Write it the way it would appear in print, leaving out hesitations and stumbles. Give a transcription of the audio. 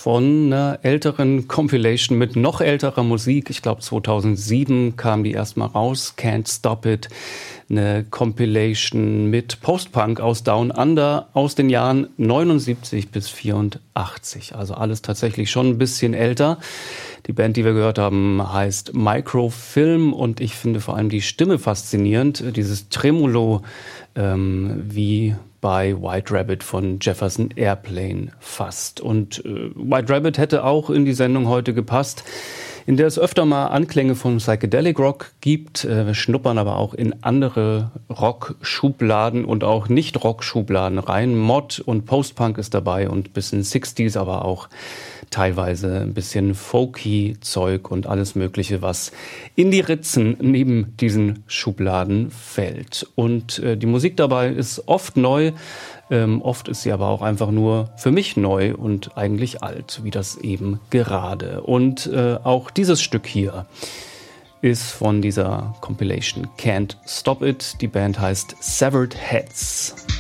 von einer älteren Compilation mit noch älterer Musik. Ich glaube 2007 kam die erstmal raus, Can't Stop It. Eine Compilation mit Post-Punk aus Down Under aus den Jahren 79 bis 84. Also alles tatsächlich schon ein bisschen älter. Die Band, die wir gehört haben, heißt Microfilm und ich finde vor allem die Stimme faszinierend. Dieses Tremolo, wie bei White Rabbit von Jefferson Airplane fast. Und White Rabbit hätte auch in die Sendung heute gepasst, in der es öfter mal Anklänge von Psychedelic Rock gibt. Wir schnuppern aber auch in andere Rock-Schubladen und auch Nicht-Rock-Schubladen rein. Mod und Post-Punk ist dabei und ein bisschen 60s, aber auch teilweise ein bisschen folky Zeug und alles Mögliche, was in die Ritzen neben diesen Schubladen fällt. Und die Musik dabei ist oft neu, oft ist sie aber auch einfach nur für mich neu und eigentlich alt, wie das eben gerade. Und auch dieses Stück hier ist von dieser Compilation Can't Stop It. Die Band heißt Severed Heads.